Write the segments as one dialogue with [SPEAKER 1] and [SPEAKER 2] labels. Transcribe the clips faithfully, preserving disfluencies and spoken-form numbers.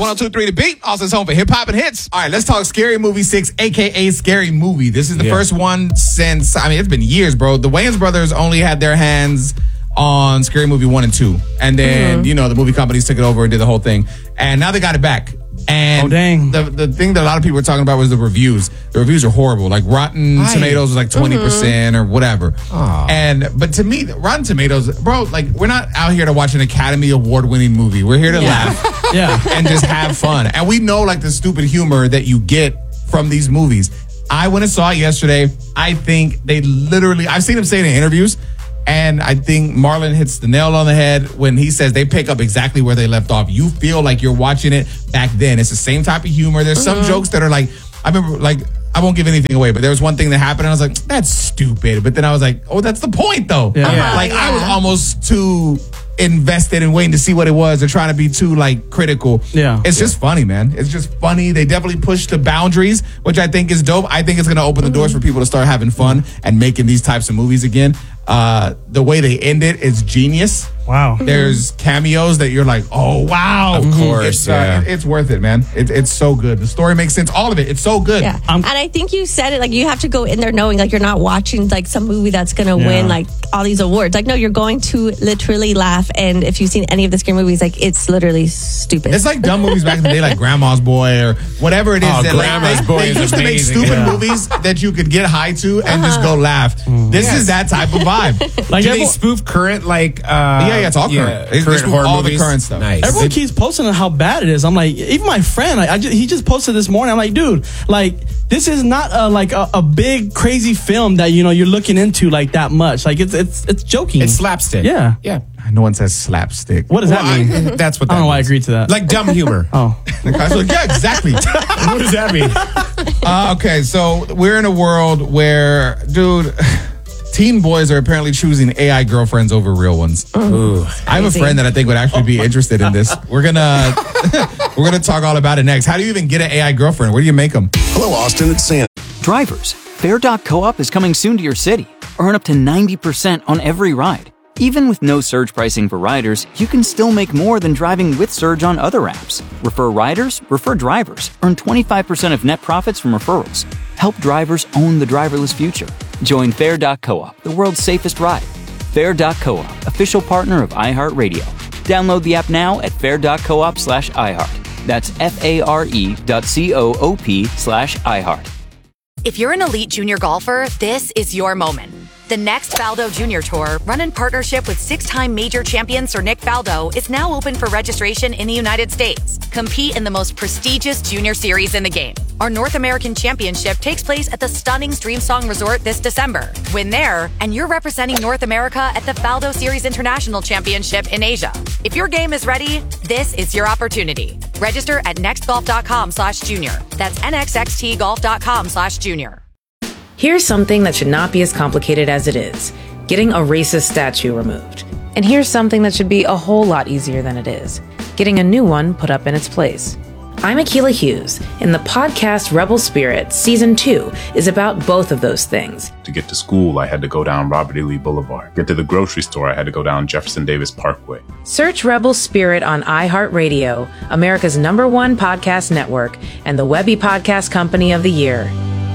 [SPEAKER 1] one oh two point three The Beat, Austin's home for hip-hop and hits. All right, let's talk Scary Movie six, a k a. Scary Movie. This is the yeah. first one since, I mean, it's been years, bro. The Wayans brothers only had their hands on Scary Movie one and two. And then, mm-hmm. you know, the movie companies took it over and did the whole thing. And now they got it back. And
[SPEAKER 2] oh, dang.
[SPEAKER 1] The, the thing that a lot of people were talking about was the reviews. The reviews are horrible. Like Rotten Hi. Tomatoes was like twenty percent mm-hmm. or whatever. Aww. And But to me, Rotten Tomatoes, bro, like we're not out here to watch an Academy Award winning movie. We're here to yeah. laugh yeah. and just have fun. And we know like the stupid humor that you get from these movies. I went and saw it yesterday. I think they literally, I've seen him say it in interviews. And I think Marlon hits the nail on the head when he says they pick up exactly where they left off. You feel like you're watching it back then. It's the same type of humor. There's mm-hmm. some jokes that are like, I remember, like, I won't give anything away, but there was one thing that happened and I was like, that's stupid. But then I was like, oh, that's the point though. Yeah. Yeah. Like, yeah. I was almost too invested in waiting to see what it was. They're trying to be too, like, critical. Yeah. It's yeah. just funny, man. It's just funny. They definitely push the boundaries, which I think is dope. I think it's going to open the doors for people to start having fun and making these types of movies again. Uh, the way they end it is genius.
[SPEAKER 2] Wow.
[SPEAKER 1] There's cameos that you're like, oh, wow.
[SPEAKER 3] Of course.
[SPEAKER 1] It's,
[SPEAKER 3] yeah.
[SPEAKER 1] uh, it, it's worth it, man. It, it's so good. The story makes sense. All of it. It's so good.
[SPEAKER 4] Yeah. Um, and I think you said it, like, you have to go in there knowing, like, you're not watching, like, some movie that's going to yeah. win, like, all these awards. Like, no, you're going to literally laugh. And if you've seen any of the scary movies, like, it's literally stupid.
[SPEAKER 1] It's like dumb movies back in the day, like Grandma's Boy or whatever it is.
[SPEAKER 3] Oh,
[SPEAKER 1] that,
[SPEAKER 3] Grandma's
[SPEAKER 1] like,
[SPEAKER 3] Boy
[SPEAKER 1] they,
[SPEAKER 3] is
[SPEAKER 1] they used
[SPEAKER 3] amazing.
[SPEAKER 1] to make stupid
[SPEAKER 3] yeah.
[SPEAKER 1] movies that you could get high to and
[SPEAKER 4] uh-huh.
[SPEAKER 1] just go laugh. Mm. This yes. is that type of vibe.
[SPEAKER 3] Like, do they spoof current, like, uh,
[SPEAKER 1] yeah, yeah, it's all
[SPEAKER 3] yeah,
[SPEAKER 1] current. They,
[SPEAKER 3] current
[SPEAKER 1] they spoof
[SPEAKER 3] horror
[SPEAKER 1] all
[SPEAKER 3] movies.
[SPEAKER 1] the current stuff.
[SPEAKER 3] Nice.
[SPEAKER 2] Everyone
[SPEAKER 1] They,
[SPEAKER 2] keeps posting on how bad it is. I'm like, even my friend, like, I just, he just posted this morning. I'm like, dude, like, this is not a, like a, a big crazy film that, you know, you're looking into like that much. Like, it's it's it's joking.
[SPEAKER 3] It's slapstick.
[SPEAKER 2] Yeah,
[SPEAKER 3] yeah.
[SPEAKER 1] No one says slapstick.
[SPEAKER 2] What does well, that mean?
[SPEAKER 3] I, that's what that
[SPEAKER 2] I don't know
[SPEAKER 3] means.
[SPEAKER 2] why I agreed to that.
[SPEAKER 3] Like dumb humor.
[SPEAKER 2] Oh.
[SPEAKER 1] Like, yeah, exactly.
[SPEAKER 3] What does that mean?
[SPEAKER 1] Uh, okay, so we're in a world where, dude, teen boys are apparently choosing A I girlfriends over real ones.
[SPEAKER 3] Ooh.
[SPEAKER 1] I have a friend that I think would actually be interested in this. We're gonna we're gonna talk all about it next. How do you even get an A I girlfriend? Where do you make them?
[SPEAKER 5] Hello, Austin. It's Sam.
[SPEAKER 6] Drivers, Fair dot co-op is coming soon to your city. Earn up to ninety percent on every ride. Even with no surge pricing for riders, you can still make more than driving with Surge on other apps. Refer riders, refer drivers. Earn twenty-five percent of net profits from referrals. Help drivers own the driverless future. Join Fair dot co-op, the world's safest ride. Fair dot co-op, official partner of iHeartRadio. Download the app now at fair dot coop slash iHeart. That's F-A-R-E dot C-O-O-P slash iHeart.
[SPEAKER 7] If you're an elite junior golfer, this is your moment. The next Faldo Junior Tour, run in partnership with six-time major champion Sir Nick Faldo, is now open for registration in the United States. Compete in the most prestigious junior series in the game. Our North American Championship takes place at the stunning Streamsong Resort this December. Win there, and you're representing North America at the Faldo Series International Championship in Asia. If your game is ready, this is your opportunity. Register at nextgolf.com slash junior. That's nxxtgolf.com slash junior.
[SPEAKER 8] Here's something that should not be as complicated as it is. Getting a racist statue removed. And here's something that should be a whole lot easier than it is. Getting a new one put up in its place. I'm Akilah Hughes, and the podcast Rebel Spirit Season two is about both of those things.
[SPEAKER 9] To get to school, I had to go down Robert E. Lee Boulevard. Get to the grocery store, I had to go down Jefferson Davis Parkway.
[SPEAKER 8] Search Rebel Spirit on iHeartRadio, America's number one podcast network, and the Webby Podcast Company of the Year.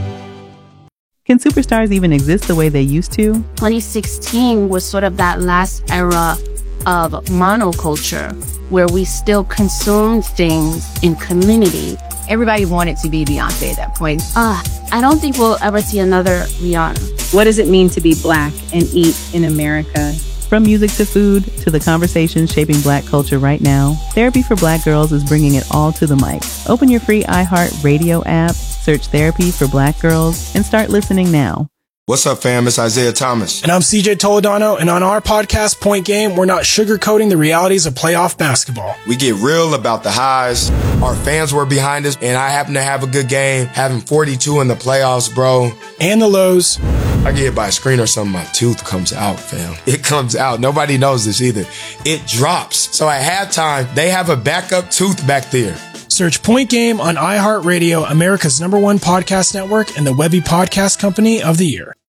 [SPEAKER 10] Can superstars even exist the way they used to?
[SPEAKER 11] twenty sixteen was sort of that last era of monoculture where we still consumed things in community.
[SPEAKER 12] Everybody wanted to be Beyonce at that point.
[SPEAKER 11] Uh, I don't think we'll ever see another Rihanna.
[SPEAKER 13] What does it mean to be Black and eat in America?
[SPEAKER 10] From music to food to the conversations shaping Black culture right now, Therapy for Black Girls is bringing it all to the mic. Open your free iHeartRadio app, search Therapy for Black Girls, and start listening now.
[SPEAKER 14] What's up, fam? It's Isaiah Thomas.
[SPEAKER 15] And I'm C J Toledano, and on our podcast, Point Game, we're not sugarcoating the realities of playoff basketball.
[SPEAKER 14] We get real about the highs. Our fans were behind us, and I happen to have a good game, having forty-two in the playoffs, bro.
[SPEAKER 15] And the lows.
[SPEAKER 14] I get hit by a screen or something, my tooth comes out, fam. It comes out. Nobody knows this either. It drops. So at halftime, they have a backup tooth back there.
[SPEAKER 15] Search Point Game on iHeartRadio, America's number one podcast network, and the Webby Podcast Company of the Year.